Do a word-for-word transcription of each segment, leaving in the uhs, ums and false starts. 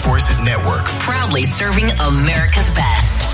Forces Network. Proudly serving America's best.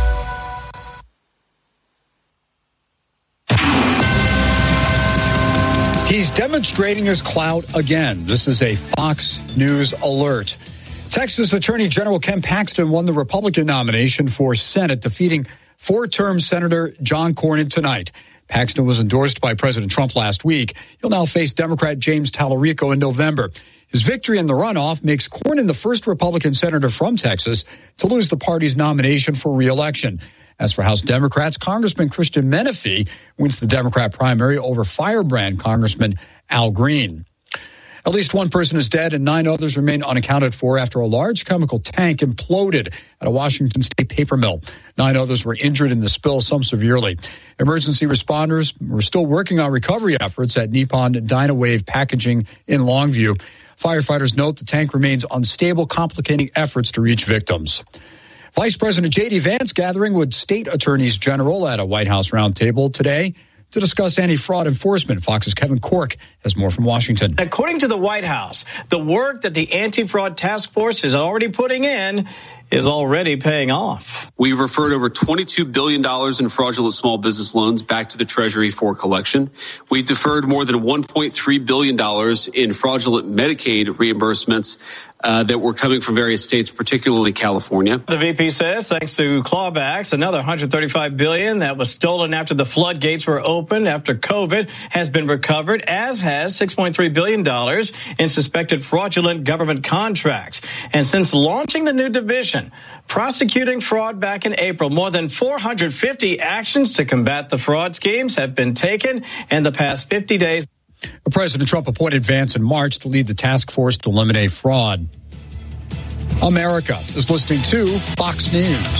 He's demonstrating his clout again. This is a Fox News alert. Texas Attorney General Ken Paxton won the Republican nomination for Senate, defeating four-term Senator John Cornyn tonight. Paxton was endorsed by President Trump last week. He'll now face Democrat James Talarico in November. His victory in the runoff makes Cornyn the first Republican senator from Texas to lose the party's nomination for re-election. As for House Democrats, Congressman Christian Menefee wins the Democrat primary over Firebrand Congressman Al Green. At least one person is dead and nine others remain unaccounted for after a large chemical tank imploded at a Washington state paper mill. Nine others were injured in the spill, some severely. Emergency responders were still working on recovery efforts at Nippon Dynawave Packaging in Longview. Firefighters note the tank remains unstable, complicating efforts to reach victims. Vice President J D. Vance gathering with state attorneys general at a White House roundtable today to discuss anti-fraud enforcement. Fox's Kevin Cork has more from Washington. According to the White House, the work that the anti-fraud task force is already putting in is already paying off. We've referred over twenty-two billion dollars in fraudulent small business loans back to the Treasury for collection. We deferred more than one point three billion dollars in fraudulent Medicaid reimbursements Uh, that were coming from various states, particularly California. The V P says, thanks to clawbacks, another one hundred thirty-five billion dollars that was stolen after the floodgates were opened after COVID has been recovered, as has six point three billion dollars in suspected fraudulent government contracts. And since launching the new division, prosecuting fraud back in April, more than four hundred fifty actions to combat the fraud schemes have been taken in the past fifty days. President Trump appointed Vance in March to lead the task force to eliminate fraud. America is listening to Fox News.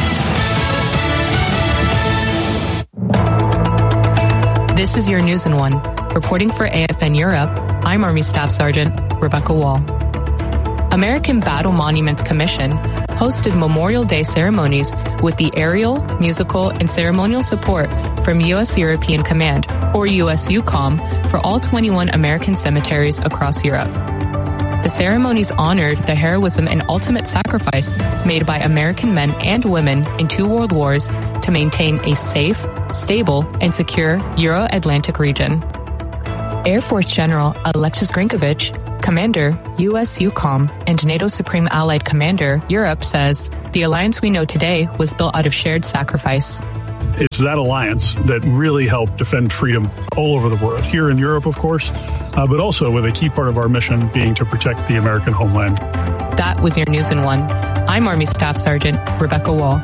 This is your News in One. Reporting for A F N Europe, I'm Army Staff Sergeant Rebecca Wall. American Battle Monuments Commission hosted Memorial Day ceremonies with the aerial, musical, and ceremonial support from U S European Command, or U S U COM, for all twenty-one American cemeteries across Europe. The ceremonies honored the heroism and ultimate sacrifice made by American men and women in two world wars to maintain a safe, stable, and secure Euro-Atlantic region. Air Force General Alexis Grinkovich, Commander, U S U COM, and NATO Supreme Allied Commander, Europe, says the alliance we know today was built out of shared sacrifice. It's that alliance that really helped defend freedom all over the world, here in Europe, of course, uh, but also with a key part of our mission being to protect the American homeland. That was your News in One. I'm Army Staff Sergeant Rebecca Wall.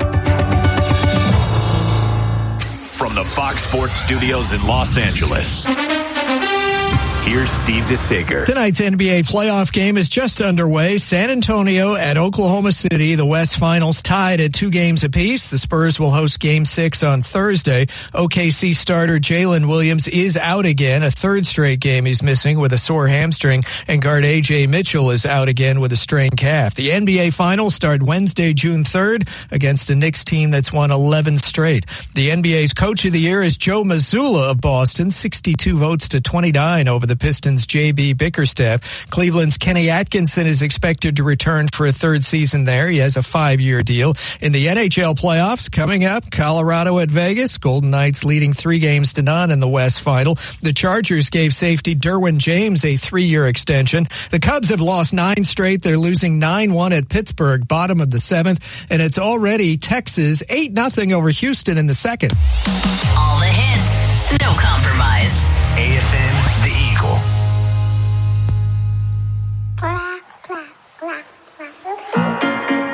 From the Fox Sports Studios in Los Angeles, here's Steve DeSager. Tonight's N B A playoff game is just underway. San Antonio at Oklahoma City. The West Finals tied at two games apiece. The Spurs will host Game six on Thursday. O K C starter Jalen Williams is out again. A third straight game he's missing with a sore hamstring. And guard A J Mitchell is out again with a strained calf. The N B A Finals start Wednesday, June third against a Knicks team that's won eleven straight. The N B A's Coach of the Year is Joe Mazzulla of Boston. sixty-two votes to twenty-nine over the Pistons' J B Bickerstaff. Cleveland's Kenny Atkinson is expected to return for a third season there. He has a five-year deal. In the N H L playoffs coming up, Colorado at Vegas. Golden Knights leading three games to none in the West Final. The Chargers gave safety Derwin James a three-year extension. The Cubs have lost nine straight. They're losing nine one at Pittsburgh, bottom of the seventh. And it's already Texas eight nothing over Houston in the second. All the hits, no compromise. A F N, the East.